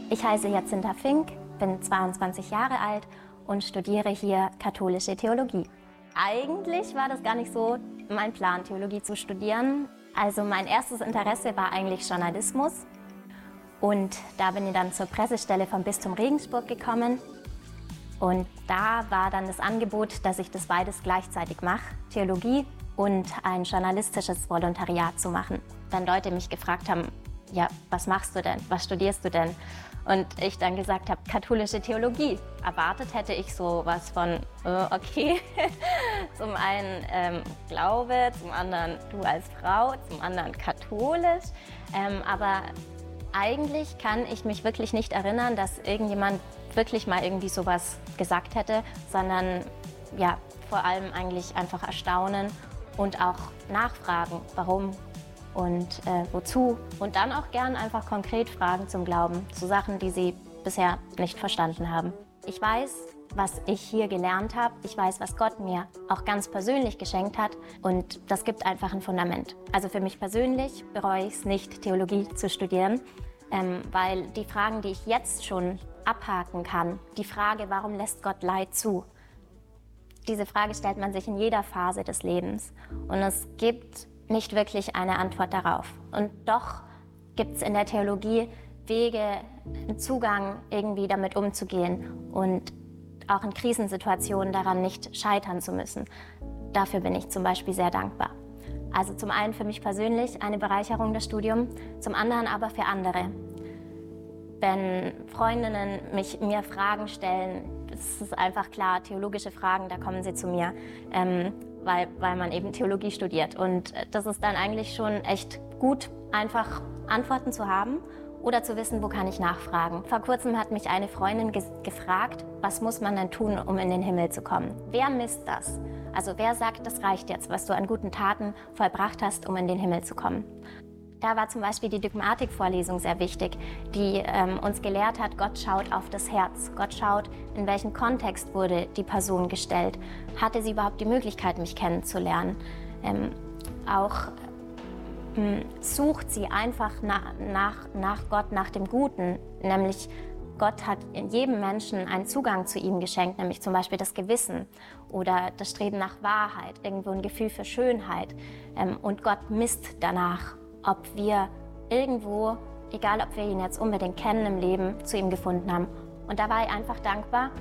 Ich heiße Jacinta Fink, bin 22 Jahre alt und studiere hier katholische Theologie. Eigentlich war das gar nicht so mein Plan, Theologie zu studieren. Also mein erstes Interesse war eigentlich Journalismus. Und da bin ich dann zur Pressestelle vom Bistum Regensburg gekommen. Und da war dann das Angebot, dass ich das beides gleichzeitig mache, Theologie und ein journalistisches Volontariat zu machen. Wenn Leute mich gefragt haben, ja, was machst du denn, was studierst du denn? Und ich dann gesagt habe, katholische Theologie. Erwartet hätte ich so was von, okay, zum einen Glaube, zum anderen du als Frau, zum anderen katholisch. Aber eigentlich kann ich mich wirklich nicht erinnern, dass irgendjemand wirklich mal irgendwie sowas gesagt hätte, sondern ja, vor allem eigentlich einfach erstaunen und auch nachfragen, warum und wozu. Und dann auch gern einfach konkret Fragen zum Glauben, zu Sachen, die sie bisher nicht verstanden haben. Ich weiß, was ich hier gelernt habe. Ich weiß, was Gott mir auch ganz persönlich geschenkt hat. Und das gibt einfach ein Fundament. Also für mich persönlich bereue ich es nicht, Theologie zu studieren, weil die Fragen, die ich jetzt schon abhaken kann, die Frage, warum lässt Gott Leid zu? Diese Frage stellt man sich in jeder Phase des Lebens. Und es gibt nicht wirklich eine Antwort darauf. Und doch gibt es in der Theologie Wege, einen Zugang, irgendwie damit umzugehen und auch in Krisensituationen daran nicht scheitern zu müssen. Dafür bin ich zum Beispiel sehr dankbar. Also zum einen für mich persönlich eine Bereicherung das Studium, zum anderen aber für andere. Wenn Freundinnen mir Fragen stellen, das ist einfach klar, theologische Fragen, da kommen sie zu mir, weil man eben Theologie studiert. Und das ist dann eigentlich schon echt gut, einfach Antworten zu haben oder zu wissen, wo kann ich nachfragen. Vor kurzem hat mich eine Freundin gefragt, was muss man denn tun, um in den Himmel zu kommen? Wer misst das? Also wer sagt, das reicht jetzt, was du an guten Taten vollbracht hast, um in den Himmel zu kommen? Da war zum Beispiel die Dogmatikvorlesung sehr wichtig, die uns gelehrt hat, Gott schaut auf das Herz. Gott schaut, in welchen Kontext wurde die Person gestellt. Hatte sie überhaupt die Möglichkeit, mich kennenzulernen? Sucht sie einfach nach Gott, nach dem Guten. Nämlich Gott hat in jedem Menschen einen Zugang zu ihm geschenkt, nämlich zum Beispiel das Gewissen oder das Streben nach Wahrheit, irgendwo ein Gefühl für Schönheit. Und Gott misst danach, ob wir irgendwo, egal ob wir ihn jetzt unbedingt kennen im Leben, zu ihm gefunden haben. Und da war ich einfach dankbar,